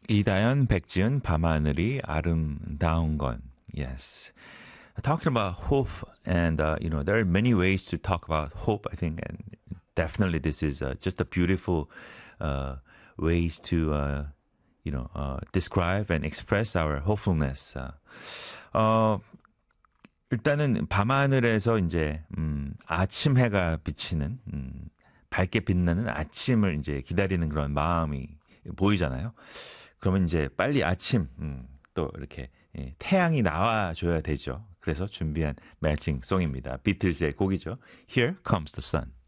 이다연, 백지은, 밤하늘이 아름다운 건. Yes. Talking about hope, and there are many ways to talk about hope. I think, and definitely this is just a beautiful ways to describe and express our hopefulness. 어, 일단은 밤하늘에서 이제 아침 해가 비치는 밝게 빛나는 아침을 이제 기다리는 그런 마음이 보이잖아요. 그러면 이제 빨리 아침 또 이렇게 태양이 나와줘야 되죠. 그래서 준비한 매칭 송입니다. 비틀즈의 곡이죠. Here Comes the Sun.